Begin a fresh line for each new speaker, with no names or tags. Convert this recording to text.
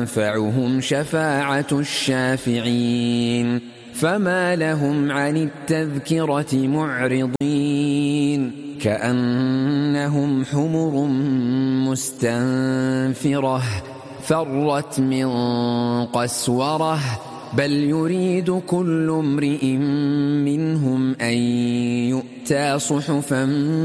تنفعهم شفاعة الشافعين فما لهم عن التذكرة معرضين كأنهم حمر مستنفرة فرت من قسورة بل يريد كل امرئ منهم أن يؤتى صحفا